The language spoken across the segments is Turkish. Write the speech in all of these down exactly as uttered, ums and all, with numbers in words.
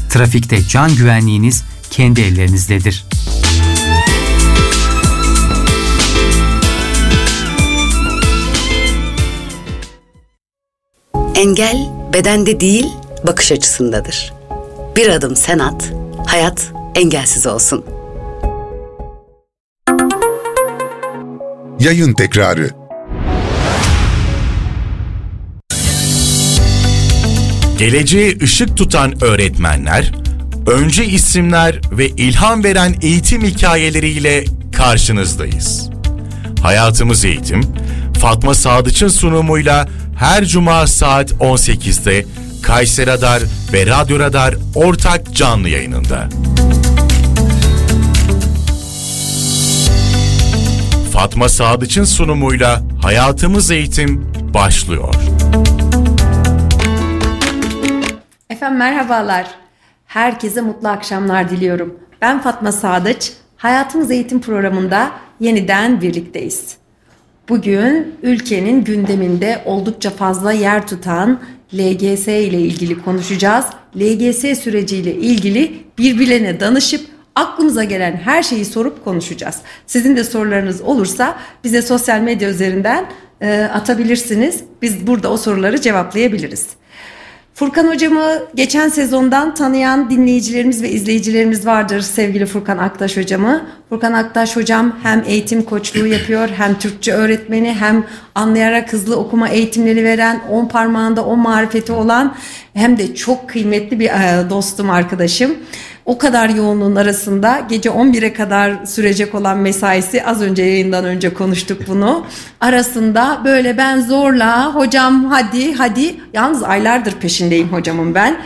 Trafikte can güvenliğiniz kendi ellerinizdedir. Engel bedende değil, bakış açısındadır. Bir adım sen at, hayat engelsiz olsun. Yayın tekrarı. Geleceğe ışık tutan öğretmenler, öncü isimler ve ilham veren eğitim hikayeleriyle karşınızdayız. Hayatımız Eğitim, Fatma Sadıç'ın sunumuyla her cuma saat on sekizde Kayseri Radar ve Radyo Radar ortak canlı yayınında. Fatma Sadıç'ın sunumuyla Hayatımız Eğitim başlıyor. Efendim merhabalar. Herkese mutlu akşamlar diliyorum. Ben Fatma Sadıç. Hayatımız Eğitim programında yeniden birlikteyiz. Bugün ülkenin gündeminde oldukça fazla yer tutan L G S ile ilgili konuşacağız. L G S süreciyle ilgili birbirlerine danışıp aklımıza gelen her şeyi sorup konuşacağız. Sizin de sorularınız olursa bize sosyal medya üzerinden e, atabilirsiniz. Biz burada o soruları cevaplayabiliriz. Furkan hocamı geçen sezondan tanıyan dinleyicilerimiz ve izleyicilerimiz vardır, sevgili Furkan Aktaş hocamı. Furkan Aktaş hocam hem eğitim koçluğu yapıyor, hem Türkçe öğretmeni, hem anlayarak hızlı okuma eğitimleri veren, on parmağında on marifeti olan, hem de çok kıymetli bir dostum, arkadaşım. O kadar yoğunluğun arasında gece on bire kadar sürecek olan mesaisi, az önce yayından önce konuştuk bunu. Arasında böyle ben zorla hocam hadi hadi, yalnız aylardır peşindeyim hocamın ben.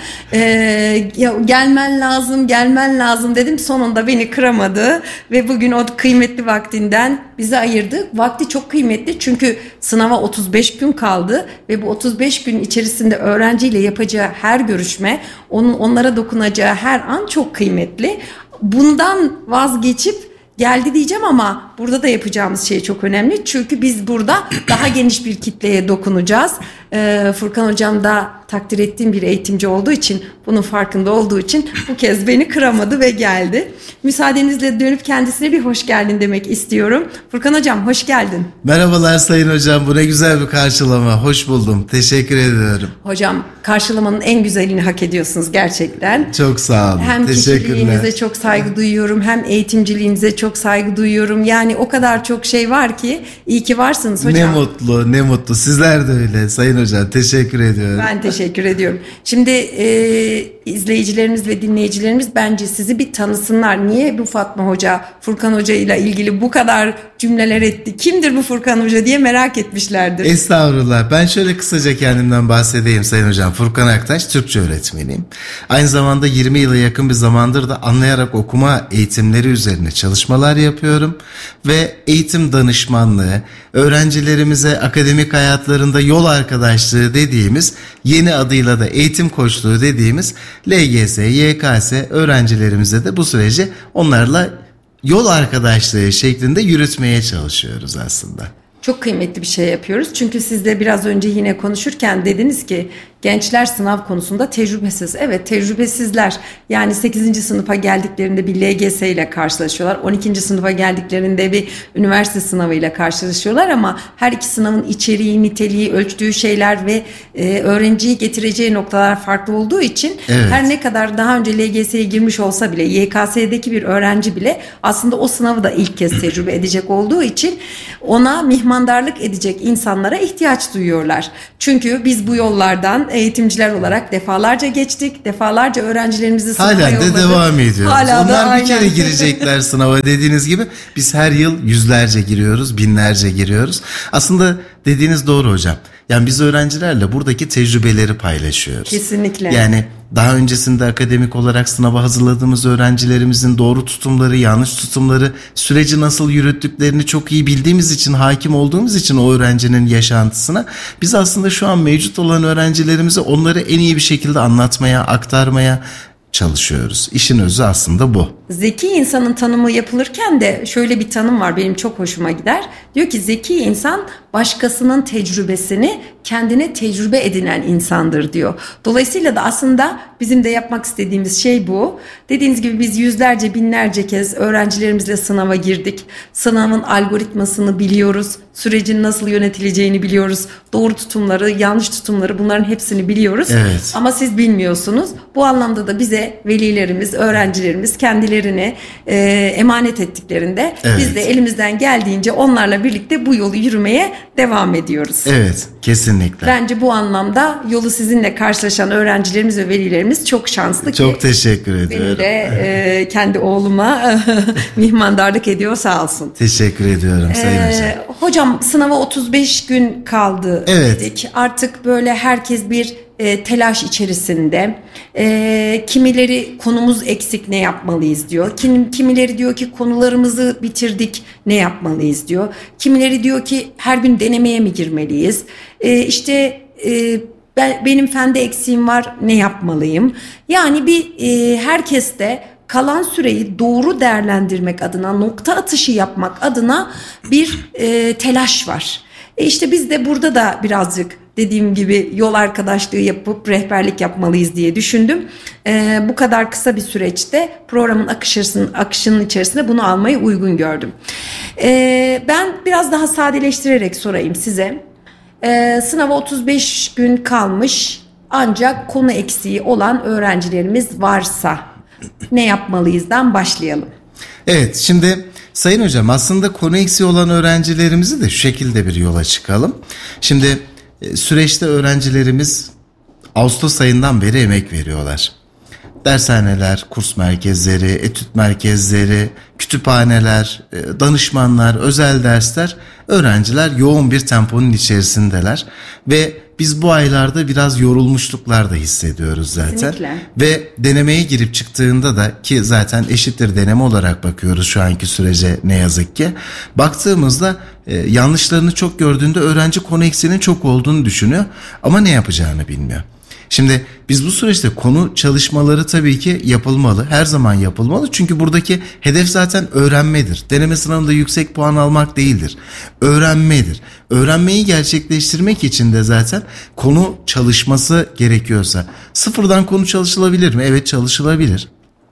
Ee, gelmen lazım gelmen lazım dedim, sonunda beni kıramadı ve bugün o kıymetli vaktinden bizi ayırdı. Vakti çok kıymetli çünkü sınava otuz beş gün kaldı ve bu otuz beş gün içerisinde öğrenciyle yapacağı her görüşme, onun onlara dokunacağı her an çok kıymetli. Bundan vazgeçip geldi diyeceğim ama burada da yapacağımız şey çok önemli. Çünkü biz burada daha geniş bir kitleye dokunacağız. Ee, Furkan hocam da takdir ettiğim bir eğitimci olduğu için, bunun farkında olduğu için bu kez beni kıramadı ve geldi. Müsaadenizle dönüp kendisine bir hoş geldin demek istiyorum. Furkan hocam hoş geldin. Merhabalar sayın hocam, bu ne güzel bir karşılama. Hoş buldum, teşekkür ediyorum. Hocam karşılamanın en güzelini hak ediyorsunuz gerçekten. Çok sağ olun, hem teşekkürler. Hem kişiliğinize çok saygı duyuyorum, hem eğitimciliğinize çok saygı duyuyorum. Yani o kadar çok şey var ki, iyi ki varsınız hocam. Ne mutlu, ne mutlu. Sizler de öyle sayın hocam, teşekkür ediyorum. Ben teşekkür ediyorum. Şimdi e, izleyicilerimiz ve dinleyicilerimiz bence sizi bir tanısınlar. Niye bu Fatma Hoca, Furkan Hoca ile ilgili bu kadar cümleler etti? Kimdir bu Furkan Hoca diye merak etmişlerdir. Estağfurullah. Ben şöyle kısaca kendimden bahsedeyim sayın hocam. Furkan Aktaş, Türkçe öğretmeniyim. Aynı zamanda yirmi yıla yakın bir zamandır da anlayarak okuma eğitimleri üzerine çalışmalar yapıyorum. Ve eğitim danışmanlığı, öğrencilerimize akademik hayatlarında yol arkadaşlığı dediğimiz, yeni adıyla da eğitim koçluğu dediğimiz L G S, Y K S öğrencilerimize de bu süreci onlarla yol arkadaşlığı şeklinde yürütmeye çalışıyoruz aslında. Çok kıymetli bir şey yapıyoruz. Çünkü siz de biraz önce yine konuşurken dediniz ki gençler sınav konusunda tecrübesiz. Evet, tecrübesizler. Yani sekizinci sınıfa geldiklerinde bir L G S ile karşılaşıyorlar. on ikinci sınıfa geldiklerinde bir üniversite sınavıyla karşılaşıyorlar ama her iki sınavın içeriği, niteliği, ölçtüğü şeyler ve e, öğrenciyi getireceği noktalar farklı olduğu için evet, her ne kadar daha önce L G S'ye girmiş olsa bile, Y K S'deki bir öğrenci bile aslında o sınavı da ilk kez tecrübe edecek olduğu için ona mihmandarlık edecek insanlara ihtiyaç duyuyorlar. Çünkü biz bu yollardan eğitimciler olarak defalarca geçtik. Defalarca öğrencilerimizi sınava Halen yolladık. de devam ediyoruz. Hala Onlar da bir kere aynen girecekler sınava dediğiniz gibi. Biz her yıl yüzlerce giriyoruz, binlerce giriyoruz. Aslında dediğiniz doğru hocam. Yani biz öğrencilerle buradaki tecrübeleri paylaşıyoruz. Kesinlikle. Yani daha öncesinde akademik olarak sınava hazırladığımız öğrencilerimizin doğru tutumları, yanlış tutumları, süreci nasıl yürüttüklerini çok iyi bildiğimiz için, hakim olduğumuz için o öğrencinin yaşantısına, biz aslında şu an mevcut olan öğrencilerimize onları en iyi bir şekilde anlatmaya, aktarmaya çalışıyoruz. İşin özü aslında bu. Zeki insanın tanımı yapılırken de şöyle bir tanım var, benim çok hoşuma gider. Diyor ki zeki insan başkasının tecrübesini kendine tecrübe edinen insandır diyor. Dolayısıyla da aslında bizim de yapmak istediğimiz şey bu. Dediğiniz gibi biz yüzlerce binlerce kez öğrencilerimizle sınava girdik. Sınavın algoritmasını biliyoruz. Sürecin nasıl yönetileceğini biliyoruz. Doğru tutumları, yanlış tutumları, bunların hepsini biliyoruz. Evet. Ama siz bilmiyorsunuz. Bu anlamda da bize velilerimiz, öğrencilerimiz kendilerini e, emanet ettiklerinde evet. biz de elimizden geldiğince onlarla birlikte bu yolu yürümeye devam ediyoruz. Evet, kesinlikle. Bence bu anlamda yolu sizinle karşılaşan öğrencilerimiz ve velilerimiz çok şanslı. Çok ki teşekkür ediyorum. Beni de e, kendi oğluma mihmandarlık ediyor, sağ olsun. Teşekkür ediyorum Sayın Ee, Hocam. Hocam sınava otuz beş gün kaldı Evet. dedik. Artık böyle herkes bir e, telaş içerisinde. E, kimileri konumuz eksik, ne yapmalıyız diyor. Kim, kimileri diyor ki konularımızı bitirdik, ne yapmalıyız diyor. Kimileri diyor ki her gün denemeye mi girmeliyiz? E, işte e, ben, benim fende eksiğim var, ne yapmalıyım? Yani bir e, herkes de kalan süreyi doğru değerlendirmek adına, nokta atışı yapmak adına bir e, telaş var. E işte biz de burada da birazcık dediğim gibi yol arkadaşlığı yapıp rehberlik yapmalıyız diye düşündüm. E, bu kadar kısa bir süreçte programın akışının, akışının içerisinde bunu almayı uygun gördüm. E, ben biraz daha sadeleştirerek sorayım size. E, sınava otuz beş gün kalmış ancak konu eksiği olan öğrencilerimiz varsa ne yapmalıyızdan başlayalım. Evet, şimdi Sayın Hocam aslında konu eksiği olan öğrencilerimizi de şu şekilde bir yola çıkalım. Şimdi e, süreçte öğrencilerimiz Ağustos ayından beri emek veriyorlar. Dershaneler, kurs merkezleri, etüt merkezleri, kütüphaneler, e, danışmanlar, özel dersler, öğrenciler yoğun bir temponun içerisindeler ve biz bu aylarda biraz yorulmuşluklar da hissediyoruz zaten. Kesinlikle. Ve denemeye girip çıktığında da, ki zaten eşittir deneme olarak bakıyoruz şu anki sürece ne yazık ki. Baktığımızda e, yanlışlarını çok gördüğünde öğrenci konu eksiğinin çok olduğunu düşünüyor ama ne yapacağını bilmiyor. Şimdi biz bu süreçte konu çalışmaları tabii ki yapılmalı. Her zaman yapılmalı. Çünkü buradaki hedef zaten öğrenmedir. Deneme sınavında yüksek puan almak değildir. Öğrenmedir. Öğrenmeyi gerçekleştirmek için de zaten konu çalışması gerekiyorsa. Sıfırdan konu çalışılabilir mi? Evet, çalışılabilir.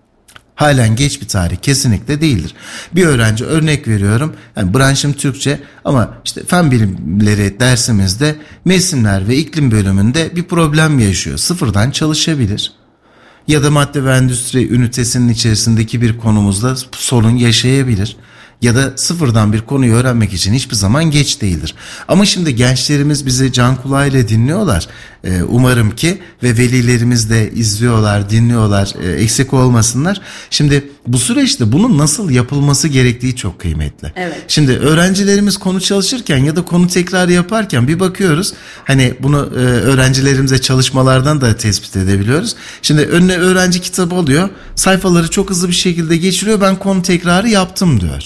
Halen geç bir tarih kesinlikle değildir. Bir öğrenci, örnek veriyorum, yani branşım Türkçe ama işte fen bilimleri dersimizde mevsimler ve iklim bölümünde bir problem yaşıyor. Sıfırdan çalışabilir. Ya da madde ve endüstri ünitesinin içerisindeki bir konumuzda sorun yaşayabilir. Ya da sıfırdan bir konuyu öğrenmek için hiçbir zaman geç değildir. Ama şimdi gençlerimiz bizi can kulağıyla dinliyorlar. Ee, umarım ki ve velilerimiz de izliyorlar, dinliyorlar, e, eksik olmasınlar. Şimdi bu süreçte bunun nasıl yapılması gerektiği çok kıymetli. Evet. Şimdi öğrencilerimiz konu çalışırken ya da konu tekrarı yaparken bir bakıyoruz. Hani bunu e, öğrencilerimize çalışmalardan da tespit edebiliyoruz. Şimdi önüne öğrenci kitabı alıyor, sayfaları çok hızlı bir şekilde geçiriyor. Ben konu tekrarı yaptım diyor.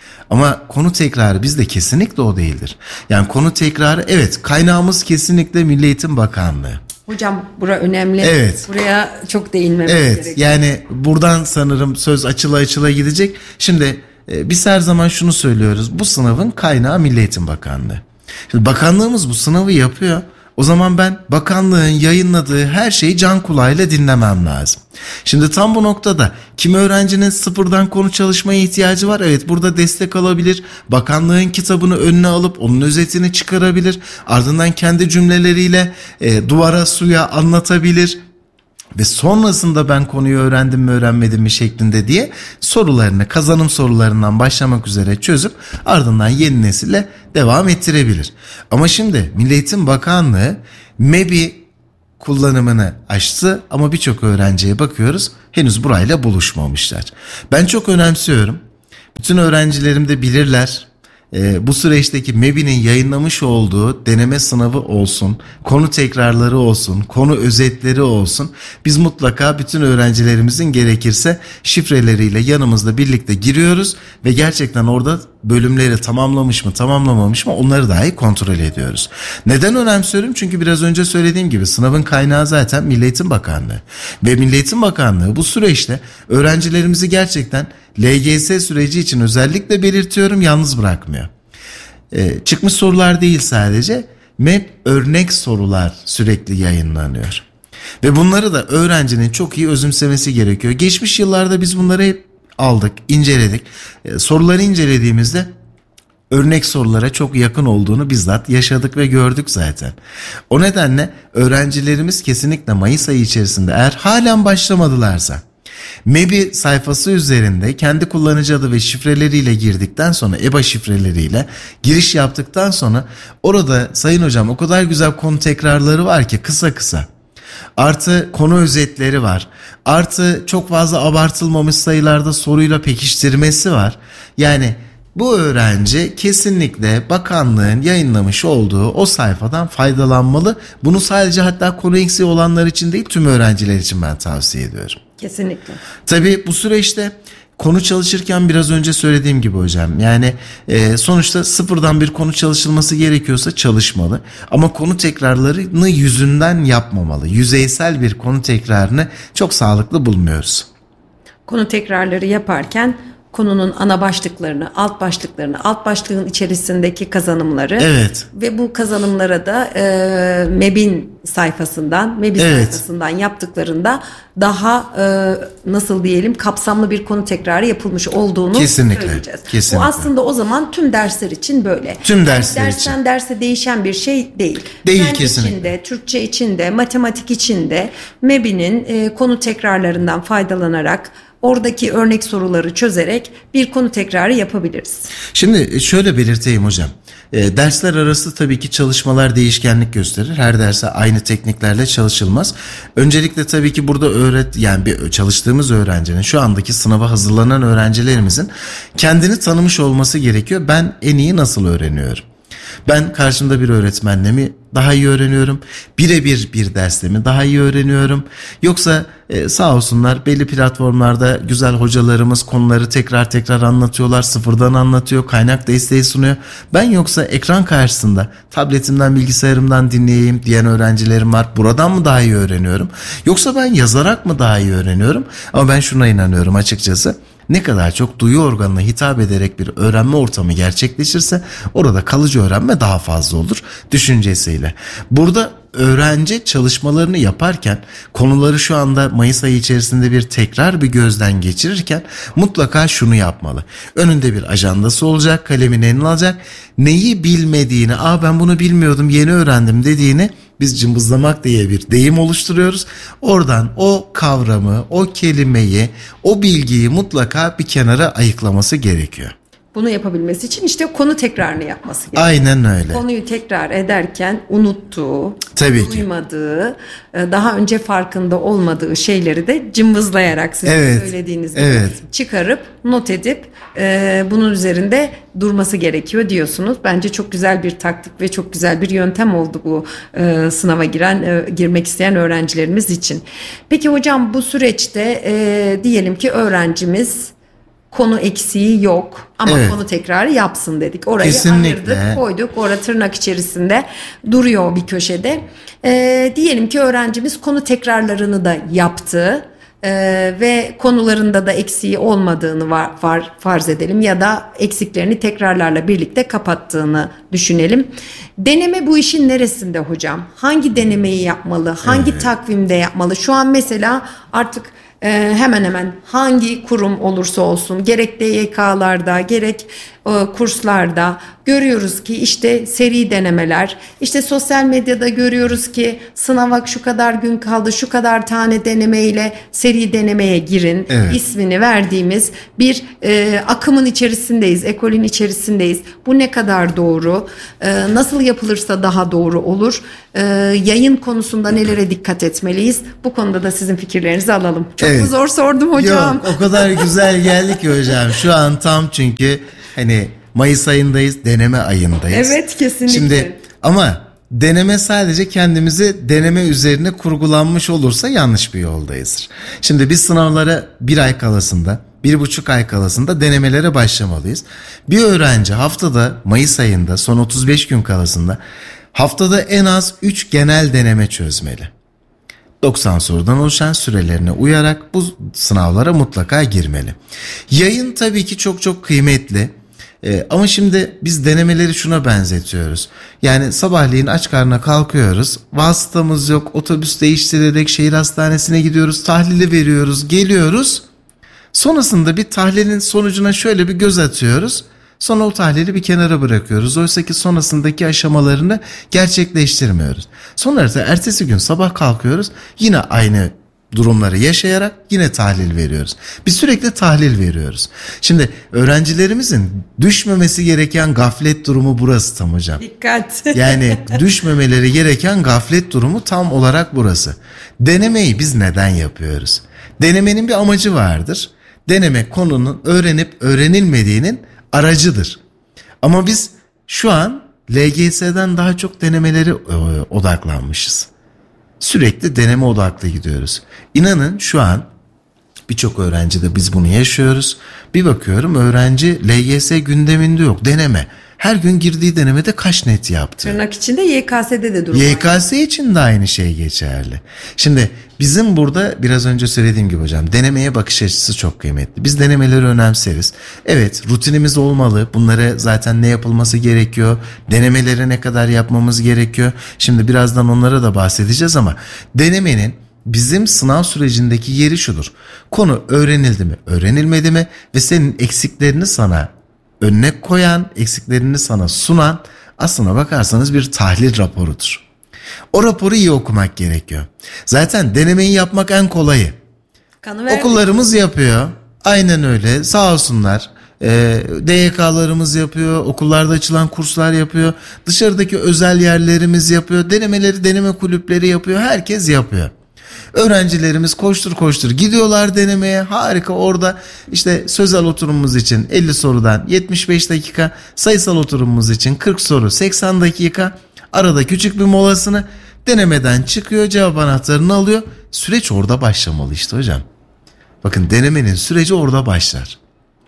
Ama konu tekrarı bizde kesinlikle o değildir. Yani konu tekrarı, evet, kaynağımız kesinlikle Milli Eğitim Bakanlığı. Hocam bura önemli. Evet. Buraya çok değinmemiz evet, gerekiyor. yani buradan sanırım söz açıla açıla gidecek. Şimdi e, biz her zaman şunu söylüyoruz. Bu sınavın kaynağı Milli Eğitim Bakanlığı. Şimdi bakanlığımız bu sınavı yapıyor. O zaman ben bakanlığın yayınladığı her şeyi can kulağıyla dinlemem lazım. Şimdi tam bu noktada kimi öğrencinin sıfırdan konu çalışmaya ihtiyacı var. Evet, burada destek alabilir. Bakanlığın kitabını önüne alıp onun özetini çıkarabilir. Ardından kendi cümleleriyle e, duvara suya anlatabilir. Ve sonrasında ben konuyu öğrendim mi öğrenmedim mi şeklinde diye sorularını, kazanım sorularından başlamak üzere çözüp ardından yeni nesille devam ettirebilir. Ama şimdi Milli Eğitim Bakanlığı M E B İ kullanımını açtı ama birçok öğrenciye bakıyoruz henüz burayla buluşmamışlar. Ben çok önemsiyorum. Bütün öğrencilerim de bilirler. Ee, bu süreçteki M E B İ'nin yayınlamış olduğu deneme sınavı olsun, konu tekrarları olsun, konu özetleri olsun. Biz mutlaka bütün öğrencilerimizin gerekirse şifreleriyle yanımızda birlikte giriyoruz ve gerçekten orada bölümleri tamamlamış mı, tamamlamamış mı onları dahi kontrol ediyoruz. Neden önemsiyorum? Çünkü biraz önce söylediğim gibi sınavın kaynağı zaten Milli Eğitim Bakanlığı. Ve Milli Eğitim Bakanlığı bu süreçte öğrencilerimizi gerçekten L G S süreci için özellikle belirtiyorum, yalnız bırakmıyor. e, çıkmış sorular değil sadece, M E B örnek sorular sürekli yayınlanıyor. Ve bunları da öğrencinin çok iyi özümsemesi gerekiyor. Geçmiş yıllarda biz bunları hep aldık, inceledik. E, soruları incelediğimizde örnek sorulara çok yakın olduğunu bizzat yaşadık ve gördük zaten. O nedenle öğrencilerimiz kesinlikle Mayıs ayı içerisinde, eğer halen başlamadılarsa, M E B İ sayfası üzerinde kendi kullanıcı adı ve şifreleriyle girdikten sonra, E B A şifreleriyle giriş yaptıktan sonra, orada sayın hocam o kadar güzel konu tekrarları var ki kısa kısa. Artı konu özetleri var. Artı çok fazla abartılmamış sayılarda soruyla pekiştirmesi var. Yani bu öğrenci kesinlikle bakanlığın yayınlamış olduğu o sayfadan faydalanmalı. Bunu sadece hatta konu eksiği olanlar için değil, tüm öğrenciler için ben tavsiye ediyorum. Kesinlikle. Tabii bu süreçte konu çalışırken biraz önce söylediğim gibi hocam, yani e, sonuçta sıfırdan bir konu çalışılması gerekiyorsa çalışmalı. Ama konu tekrarlarını yüzünden yapmamalı. Yüzeysel bir konu tekrarını çok sağlıklı bulmuyoruz. Konu tekrarları yaparken konunun ana başlıklarını, alt başlıklarını, alt başlığın içerisindeki kazanımları, evet, ve bu kazanımlara da e, M E B İ'nin sayfasından, M E B İ evet, sayfasından yaptıklarında daha e, nasıl diyelim kapsamlı bir konu tekrarı yapılmış olduğunu kesinlikle söyleyeceğiz. Kesinlikle. Bu aslında o zaman tüm dersler için böyle. Tüm dersler yani için. dersten derse değişen bir şey değil. Değil, Fen kesinlikle. içinde, Türkçe içinde, matematik içinde M E B İ'nin e, konu tekrarlarından faydalanarak, oradaki örnek soruları çözerek bir konu tekrarı yapabiliriz. Şimdi şöyle belirteyim hocam. E, dersler arası tabii ki çalışmalar değişkenlik gösterir. Her derse aynı tekniklerle çalışılmaz. Öncelikle tabii ki burada öğret yani bir çalıştığımız öğrencinin, şu andaki sınava hazırlanan öğrencilerimizin kendini tanımış olması gerekiyor. Ben en iyi nasıl öğreniyorum? Ben karşımda bir öğretmenle mi daha iyi öğreniyorum? Birebir bir dersle mi daha iyi öğreniyorum? Yoksa e, sağ olsunlar belli platformlarda güzel hocalarımız konuları tekrar tekrar anlatıyorlar, sıfırdan anlatıyor, kaynak desteği sunuyor. Ben yoksa ekran karşısında tabletimden, bilgisayarımdan dinleyeyim diyen öğrencilerim var. Buradan mı daha iyi öğreniyorum? Yoksa ben yazarak mı daha iyi öğreniyorum? Ama ben şuna inanıyorum açıkçası. Ne kadar çok duyu organına hitap ederek bir öğrenme ortamı gerçekleşirse orada kalıcı öğrenme daha fazla olur düşüncesiyle. Burada öğrenci çalışmalarını yaparken konuları şu anda Mayıs ayı içerisinde bir tekrar bir gözden geçirirken mutlaka şunu yapmalı. Önünde bir ajandası olacak, kalemini eline alacak. Neyi bilmediğini, aa ben bunu bilmiyordum, yeni öğrendim dediğini biz cımbızlamak diye bir deyim oluşturuyoruz. Oradan o kavramı, o kelimeyi, o bilgiyi mutlaka bir kenara ayıklaması gerekiyor. Bunu yapabilmesi için işte konu tekrarını yapması gerekiyor. Aynen öyle. Konuyu tekrar ederken unuttuğu, tabii ki, duymadığı, daha önce farkında olmadığı şeyleri de cımbızlayarak sizin evet, söylediğiniz gibi evet, çıkarıp not edip e, bunun üzerinde durması gerekiyor diyorsunuz. Bence çok güzel bir taktik ve çok güzel bir yöntem oldu bu e, sınava giren, e, girmek isteyen öğrencilerimiz için. Peki hocam bu süreçte e, diyelim ki öğrencimiz konu eksiği yok ama evet, konu tekrarı yapsın dedik. Orayı kesinlikle ayırdık, koyduk. Orada tırnak içerisinde duruyor bir köşede. Ee, diyelim ki öğrencimiz konu tekrarlarını da yaptı. Ee, ve konularında da eksiği olmadığını var, var, farz edelim ya da eksiklerini tekrarlarla birlikte kapattığını düşünelim. Deneme bu işin neresinde hocam? Hangi denemeyi yapmalı? Hangi evet, takvimde yapmalı? Şu an mesela artık Ee, hemen hemen hangi kurum olursa olsun, gerek D Y K'larda gerek e, kurslarda görüyoruz ki işte seri denemeler, işte sosyal medyada görüyoruz ki sınava şu kadar gün kaldı, şu kadar tane denemeyle seri denemeye girin, evet, ismini verdiğimiz bir e, akımın içerisindeyiz, ekolün içerisindeyiz. Bu ne kadar doğru? E, nasıl yapılırsa daha doğru olur? E, yayın konusunda nelere dikkat etmeliyiz? Bu konuda da sizin fikirlerinizi alalım. Çok evet, mu zor sordum hocam? Yok, o kadar güzel geldi ki hocam. Şu an tam çünkü hani Mayıs ayındayız, deneme ayındayız. Evet, kesinlikle. Şimdi ama deneme sadece kendimizi deneme üzerine kurgulanmış olursa yanlış bir yoldayızdır. Şimdi biz sınavlara bir ay kalasında, bir buçuk ay kalasında denemelere başlamalıyız. Bir öğrenci haftada Mayıs ayında son otuz beş gün kalasında haftada en az üç genel deneme çözmeli. doksan sorudan oluşan sürelerine uyarak bu sınavlara mutlaka girmeli. Yayın tabii ki çok çok kıymetli. Ee, ama şimdi biz denemeleri şuna benzetiyoruz. Yani sabahleyin aç karnına kalkıyoruz. Vasıtamız yok. Otobüs değiştirerek şehir hastanesine gidiyoruz. Tahlili veriyoruz. Geliyoruz. Sonrasında bir tahlilin sonucuna şöyle bir göz atıyoruz. Sonra o tahlili bir kenara bırakıyoruz. Oysa ki sonrasındaki aşamalarını gerçekleştirmiyoruz. Sonra da ertesi gün sabah kalkıyoruz. Yine aynı durumları yaşayarak yine tahlil veriyoruz. Biz sürekli tahlil veriyoruz. Şimdi öğrencilerimizin düşmemesi gereken gaflet durumu burası tam hocam. Dikkat. Yani düşmemeleri gereken gaflet durumu tam olarak burası. Denemeyi biz neden yapıyoruz? Denemenin bir amacı vardır. Deneme konunun öğrenip öğrenilmediğinin aracıdır. Ama biz şu an L G S'den daha çok denemeleri odaklanmışız. Sürekli deneme odaklı gidiyoruz. İnanın şu an birçok öğrencide biz bunu yaşıyoruz. Bir bakıyorum öğrenci L G S gündeminde yok, deneme. Her gün girdiği denemede kaç net yaptı? Tırnak içinde Y K S'de de durum var. Y K S için de aynı şey geçerli. Şimdi bizim burada biraz önce söylediğim gibi hocam denemeye bakış açısı çok kıymetli. Biz denemeleri önemseriz. Evet, rutinimiz olmalı. Bunlara zaten ne yapılması gerekiyor? Denemeleri ne kadar yapmamız gerekiyor? Şimdi birazdan onlara da bahsedeceğiz ama denemenin bizim sınav sürecindeki yeri şudur. Konu öğrenildi mi, öğrenilmedi mi ve senin eksiklerini sana önüne koyan, eksiklerini sana sunan aslına bakarsanız bir tahlil raporudur. O raporu iyi okumak gerekiyor. Zaten denemeyi yapmak en kolayı. Okullarımız yapıyor. Aynen öyle. Sağ olsunlar. Ee, D Y K'larımız yapıyor. Okullarda açılan kurslar yapıyor. Dışarıdaki özel yerlerimiz yapıyor. Denemeleri deneme kulüpleri yapıyor. Herkes yapıyor. Öğrencilerimiz koştur koştur gidiyorlar denemeye. Harika, orada işte sözel oturumumuz için elli sorudan yetmiş beş dakika, sayısal oturumumuz için kırk soru seksen dakika, arada küçük bir molasını, denemeden çıkıyor, cevap anahtarını alıyor. Süreç orada başlamalı işte hocam. Bakın, denemenin süreci orada başlar.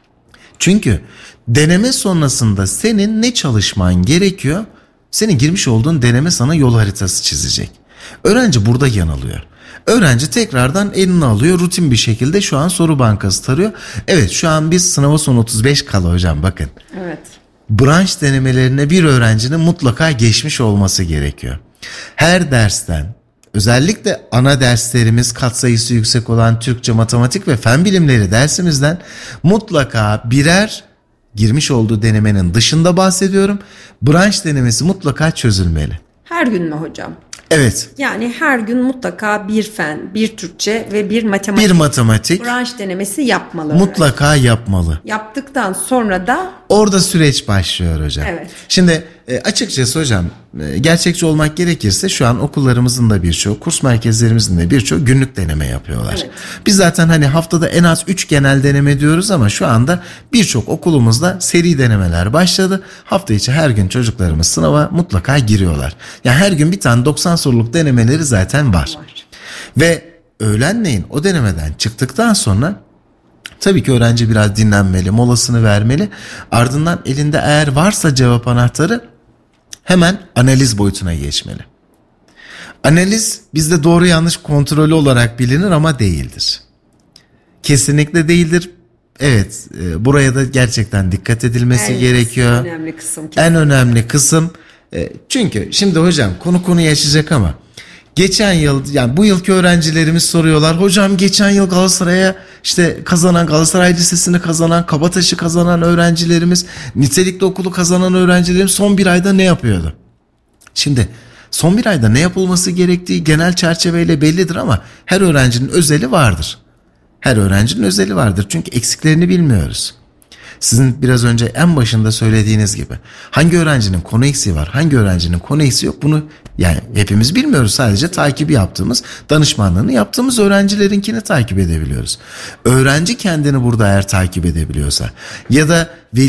Çünkü deneme sonrasında senin ne çalışman gerekiyor? Senin girmiş olduğun deneme sana yol haritası çizecek. Öğrenci burada yanılıyor. Öğrenci tekrardan elini alıyor, rutin bir şekilde şu an soru bankası tarıyor. Evet, şu an biz sınava son otuz beş kala hocam, bakın. Evet. Branş denemelerine bir öğrencinin mutlaka geçmiş olması gerekiyor. Her dersten, özellikle ana derslerimiz katsayısı yüksek olan Türkçe, matematik ve fen bilimleri dersimizden mutlaka birer girmiş olduğu denemenin dışında bahsediyorum. Branş denemesi mutlaka çözülmeli. Her gün mü hocam? Evet. Yani her gün mutlaka bir fen, bir Türkçe ve bir matematik, bir matematik branş denemesi yapmalı. Mutlaka öğrenci. Yapmalı. Yaptıktan sonra da orada süreç başlıyor hocam. Evet. Şimdi e, açıkçası hocam e, gerçekçi olmak gerekirse şu an okullarımızın da birçoğu, kurs merkezlerimizin de birçoğu günlük deneme yapıyorlar. Evet. Biz zaten hani haftada en az üç genel deneme diyoruz ama şu anda birçok okulumuzda seri denemeler başladı. Hafta içi her gün çocuklarımız sınava mutlaka giriyorlar. Yani her gün bir tane doksan soruluk denemeleri zaten var. var. Ve öğlenleyin o denemeden çıktıktan sonra tabii ki öğrenci biraz dinlenmeli, molasını vermeli. Ardından elinde eğer varsa cevap anahtarı hemen analiz boyutuna geçmeli. Analiz bizde doğru yanlış kontrolü olarak bilinir ama değildir. Kesinlikle değildir. Evet, e, buraya da gerçekten dikkat edilmesi evet, gerekiyor. En önemli kısım. Kesinlikle. En önemli kısım. E, çünkü şimdi hocam konu konuyu açacak ama geçen yıl, yani bu yılki öğrencilerimiz soruyorlar. Hocam geçen yıl Galatasaray'a işte kazanan, Galatasaray Lisesi'ni kazanan, Kabataş'ı kazanan öğrencilerimiz, nitelikli okulu kazanan öğrencilerimiz son bir ayda ne yapıyordu? Şimdi son bir ayda ne yapılması gerektiği genel çerçeveyle bellidir ama her öğrencinin özeli vardır. Her öğrencinin özeli vardır çünkü eksiklerini bilmiyoruz. Sizin biraz önce en başında söylediğiniz gibi hangi öğrencinin konu eksiği var, hangi öğrencinin konu eksiği yok, bunu yani hepimiz bilmiyoruz. Sadece takibi yaptığımız, danışmanlığını yaptığımız öğrencilerinkini takip edebiliyoruz. Öğrenci kendini burada eğer takip edebiliyorsa ya da veli